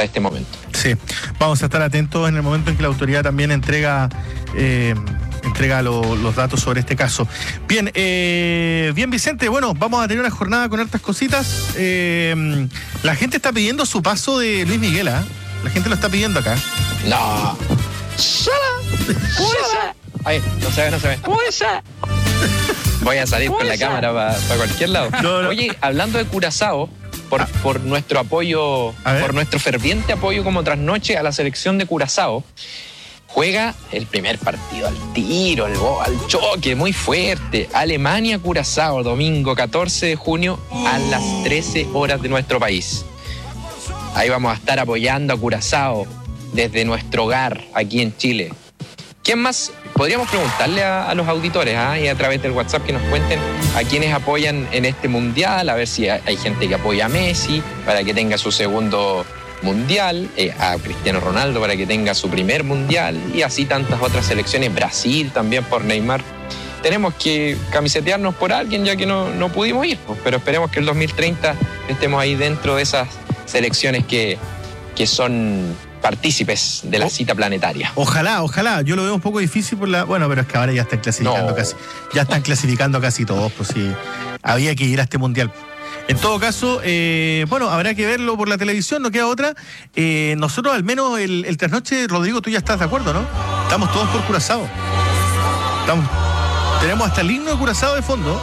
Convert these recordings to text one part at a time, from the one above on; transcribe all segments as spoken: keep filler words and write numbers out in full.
hasta este momento. Sí, vamos a estar atentos en el momento en que la autoridad también entrega eh, entrega lo, los datos sobre este caso. Bien, eh, bien Vicente, bueno, vamos a tener una jornada con hartas cositas. Eh, la gente está pidiendo su paso de Luis Miguel, ¿eh? La gente lo está pidiendo acá. No. Ay, no se ve, no se ve. Voy a salir con la cámara para pa cualquier lado. No, no. Oye, hablando de Curazao, por, ah. por nuestro apoyo, por nuestro ferviente apoyo como trasnoche a la selección de Curazao, juega el primer partido al tiro, al, al choque, muy fuerte. Alemania-Curazao, domingo catorce de junio a las trece horas de nuestro país. Ahí vamos a estar apoyando a Curazao desde nuestro hogar aquí en Chile. ¿Quién más? Podríamos preguntarle a, a los auditores ¿eh? y a través del WhatsApp que nos cuenten a quienes apoyan en este mundial, a ver si hay, hay gente que apoya a Messi para que tenga su segundo mundial, eh, a Cristiano Ronaldo para que tenga su primer mundial y así tantas otras selecciones, Brasil también por Neymar. Tenemos que camisetearnos por alguien ya que no, no pudimos ir, pues, pero esperemos que el dos mil treinta estemos ahí dentro de esas selecciones que, que son partícipes de la cita planetaria. Ojalá, ojalá. Yo lo veo un poco difícil por la... Bueno, pero es que ahora ya están clasificando no. casi. Ya están clasificando casi todos, pues sí. Había que ir a este mundial. En todo caso, eh, bueno, habrá que verlo por la televisión, no queda otra. Eh, nosotros, al menos el, el trasnoche, Rodrigo, tú ya estás de acuerdo, ¿no? Estamos todos por Curazao. Estamos, tenemos hasta el himno de Curazao de fondo.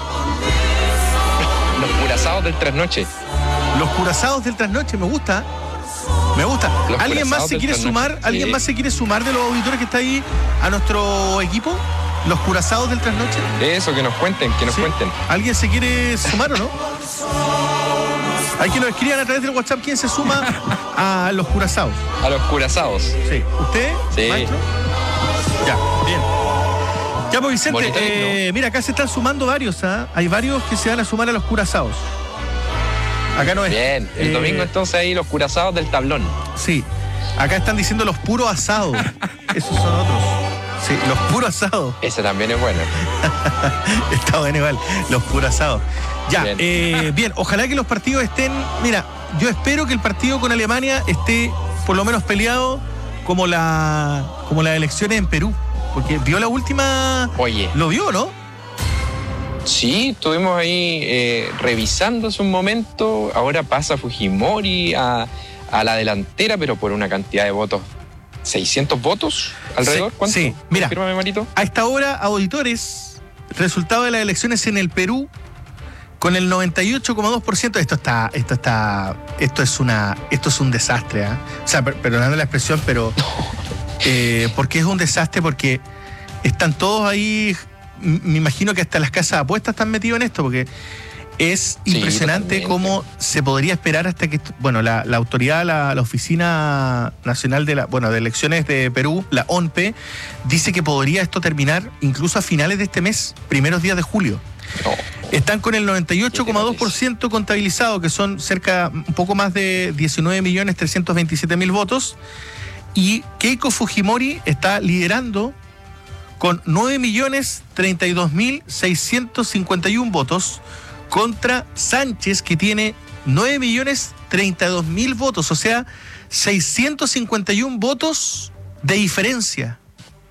Los Curazaos del trasnoche. Los Curazaos del trasnoche, me gusta. Me gusta. Los ¿Alguien más se quiere sumar? Sí. ¿Alguien más se quiere sumar de los auditores que está ahí a nuestro equipo? Los Curazaos del trasnoche. Eso, que nos cuenten, que nos ¿Sí? cuenten. ¿Alguien se quiere sumar o no? Hay que nos escriban a través del WhatsApp quién se suma a los Curazaos. A los Curazaos. Sí. ¿Usted, sí. maestro? Ya, bien. Ya, pues Vicente, eh, mira, acá se están sumando varios, ¿ah? ¿eh? Hay varios que se van a sumar a los Curazaos. Acá no es. Bien, el eh, domingo entonces ahí los Curazaos del tablón. Sí, acá están diciendo los puros asados. Esos son otros. Sí, los puros asados. Ese también es bueno. Está bueno igual, los puros asados. Ya, bien. Eh, bien, ojalá que los partidos estén... Mira, yo espero que el partido con Alemania esté por lo menos peleado como la como las elecciones en Perú. Porque vio la última... Oye. ¿Lo vio, no? Sí, estuvimos ahí eh, revisando hace un momento. Ahora pasa Fujimori a, a la delantera, pero por una cantidad de votos. ¿seiscientos votos alrededor? Sí, ¿Cuánto? Sí, mira, Confírmame, Marito. A esta hora, auditores, resultado de las elecciones en el Perú, con el noventa y ocho coma dos por ciento, esto está, esto está, esto es una, esto es un desastre, ¿eh? O sea, per, perdonando la expresión, pero eh, porque es un desastre, porque están todos ahí. Me imagino que hasta las casas de apuestas están metidos en esto, porque es sí, impresionante cómo se podría esperar hasta que, bueno, la, la autoridad, la, la Oficina Nacional de la, bueno, de Elecciones de Perú, la O N P, dice que podría esto terminar incluso a finales de este mes, primeros días de julio. No. Están con el noventa y ocho coma dos por ciento contabilizado, que son cerca, un poco más de diecinueve millones trescientos veintisiete mil votos, y Keiko Fujimori está liderando con nueve millones treinta y dos mil seiscientos cincuenta y uno votos, contra Sánchez, que tiene nueve millones treinta y dos mil votos, o sea, seiscientos cincuenta y uno votos de diferencia.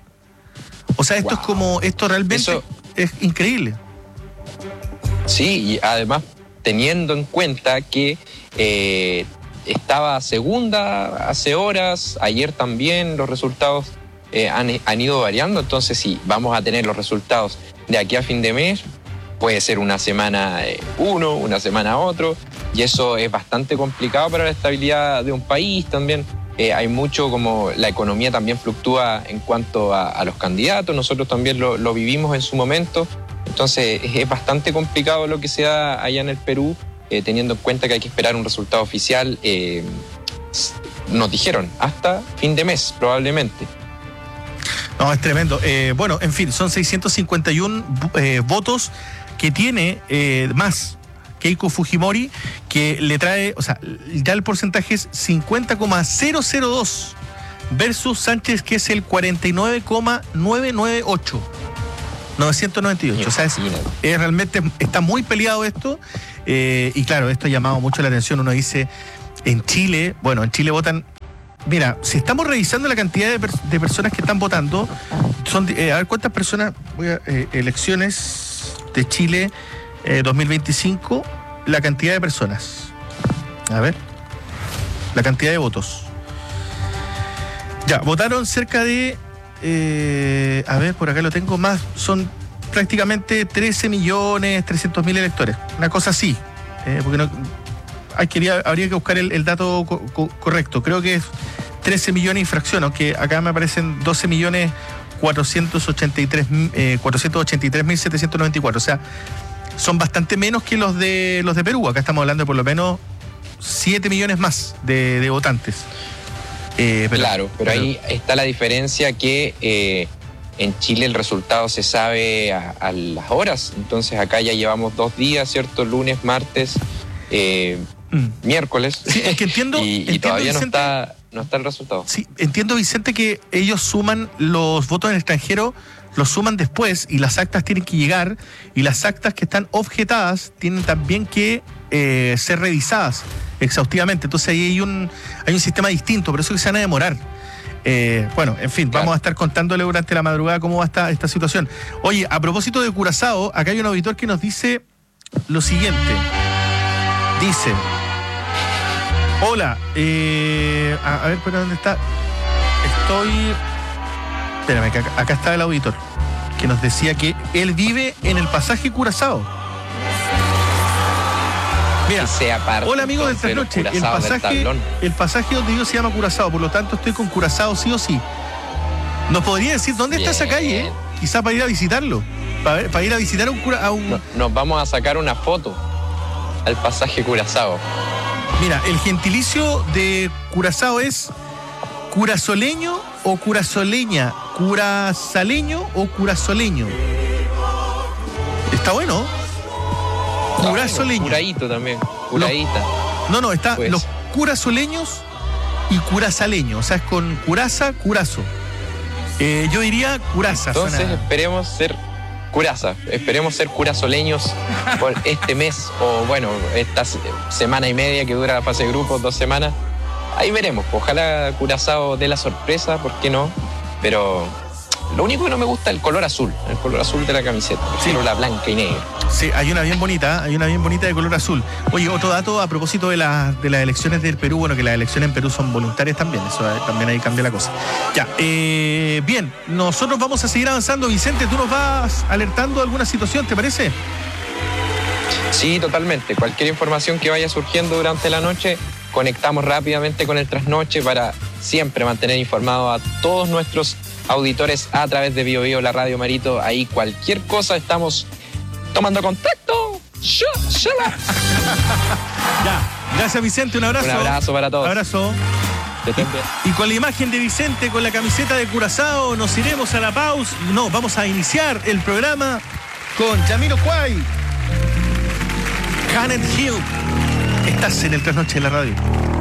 O sea, esto wow. es como, esto realmente Eso, es increíble. Sí, y además teniendo en cuenta que eh, estaba segunda hace horas, ayer también los resultados Eh, han, han ido variando, entonces sí, vamos a tener los resultados de aquí a fin de mes, puede ser una semana eh, uno, una semana otro, y eso es bastante complicado para la estabilidad de un país también. Eh, hay mucho, como la economía también fluctúa en cuanto a, a los candidatos, nosotros también lo, lo vivimos en su momento, entonces es bastante complicado lo que se da allá en el Perú, eh, teniendo en cuenta que hay que esperar un resultado oficial, eh, nos dijeron, hasta fin de mes probablemente. No, es tremendo. Eh, bueno, en fin, son seiscientos cincuenta y uno eh, votos que tiene eh, más Keiko Fujimori, que le trae, o sea, ya el porcentaje es cincuenta coma cero cero dos versus Sánchez, que es el cuarenta y nueve coma novecientos noventa y ocho. novecientos noventa y ocho. O sea, es, es realmente está muy peleado esto. Eh, y claro, esto ha llamado mucho la atención. Uno dice, en Chile, bueno, en Chile votan mira, si estamos revisando la cantidad de, per de personas que están votando, son eh, a ver cuántas personas, voy a, eh, elecciones de Chile eh, dos mil veinticinco, la cantidad de personas. A ver, la cantidad de votos. Ya, votaron cerca de, eh, a ver, por acá lo tengo más, son prácticamente trece millones trescientos mil electores, una cosa así, eh, porque no, hay, quería, habría que buscar el, el dato co co correcto, creo que es trece millones y fracción, aunque acá me aparecen doce millones cuatrocientos ochenta y tres mil setecientos noventa y cuatro, o sea, son bastante menos que los de los de Perú. Acá estamos hablando de por lo menos siete millones más de, de votantes. Eh, pero, claro, pero, pero ahí está la diferencia que eh, en Chile el resultado se sabe a, a las horas, entonces acá ya llevamos dos días, ¿cierto? Lunes, martes, eh, mm. miércoles, sí, es que entiendo, y, entiendo, y todavía Vicente, no está, no está el resultado. Sí, entiendo, Vicente, que ellos suman los votos en el extranjero, los suman después y las actas tienen que llegar, y las actas que están objetadas tienen también que eh, ser revisadas exhaustivamente. Entonces ahí hay un, hay un sistema distinto, por eso que se van a demorar. Eh, bueno, en fin, claro, vamos a estar contándole durante la madrugada cómo va esta, esta situación. Oye, a propósito de Curazao, acá hay un auditor que nos dice lo siguiente. Dice: hola, eh, a, a ver, ¿pero dónde está? Estoy... Espérame, que acá, acá está el auditor, que nos decía que él vive en el pasaje Curazao. Mira, hola amigo del trasnoche, el pasaje, el pasaje donde yo se llama Curazao, por lo tanto estoy con Curazao sí o sí. ¿Nos podría decir dónde Bien. está esa calle? Eh? Quizá para ir a visitarlo, para, para ir a visitar a un, cura, a un... No, nos vamos a sacar una foto al pasaje Curazao. Mira, el gentilicio de Curazao es curazoleño o curazoleña, curazaleño o curazoleño. Está bueno. Curazoleño. Curadito también, curadita. Los, no, no, está pues. los curazoleños y curazaleños, o sea, es con curaza, curazo. Eh, yo diría curaza. Entonces suena... esperemos ser curaza, esperemos ser curazoleños por este mes, o bueno, esta semana y media que dura la fase de grupos, dos semanas. Ahí veremos, ojalá Curazao dé la sorpresa, ¿por qué no? Pero lo único que no me gusta es el color azul, el color azul de la camiseta, sí, la blanca y negra. Sí, hay una bien bonita, hay una bien bonita de color azul. Oye, otro dato a propósito de, la, de las elecciones del Perú, bueno, que las elecciones en Perú son voluntarias también, eso eh, también ahí cambia la cosa. Ya, eh, bien, nosotros vamos a seguir avanzando. Vicente, tú nos vas alertando de alguna situación, ¿te parece? Sí, totalmente. Cualquier información que vaya surgiendo durante la noche, conectamos rápidamente con el trasnoche para siempre mantener informados a todos nuestros auditores a través de Bio Bio, la Radio Marito. Ahí cualquier cosa estamos tomando contacto. Ya, gracias Vicente, un abrazo. Un abrazo para todos. Un abrazo. Y, y con la imagen de Vicente, con la camiseta de Curazao, nos iremos a la pausa. No, vamos a iniciar el programa con Jamiroquai, Hannet Hill. Estás en el Trasnoche de la Radio.